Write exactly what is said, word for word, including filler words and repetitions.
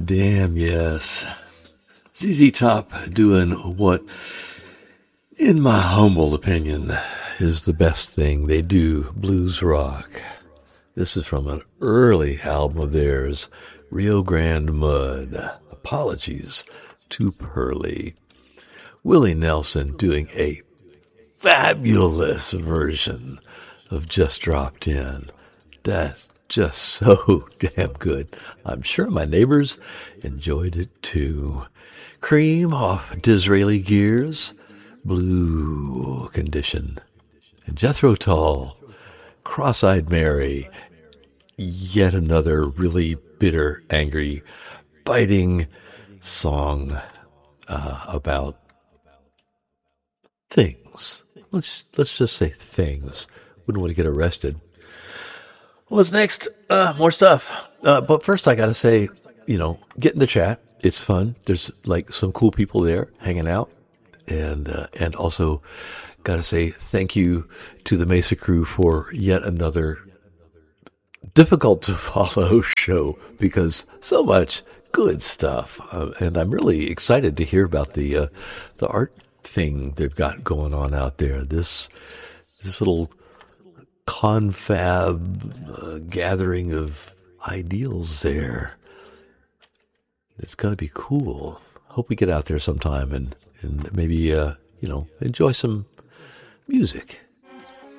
Damn yes. Z Z Top doing what, in my humble opinion, is the best thing they do, blues rock. This is from an early album of theirs, Rio Grande Mud. Apologies to Pearly. Willie Nelson doing a fabulous version of Just Dropped In. That's just so damn good. I'm sure my neighbors enjoyed it too. Cream off Disraeli Gears, Blue Condition. And Jethro Tull, Cross-Eyed Mary, yet another really bitter, angry, biting song uh, about things. Let's let's just say things. Wouldn't want to get arrested. What's next? Uh, more stuff. Uh, but first, I got to say, you know, get in the chat. It's fun. There's like some cool people there hanging out, and uh, and also got to say thank you to the Mesa crew for yet another difficult to follow show, because so much good stuff, uh, and I'm really excited to hear about the uh, the art thing they've got going on out there. This this little confab uh, gathering of ideals there. It's going to be cool. Hope we get out there sometime and, and maybe, uh, you know, enjoy some music.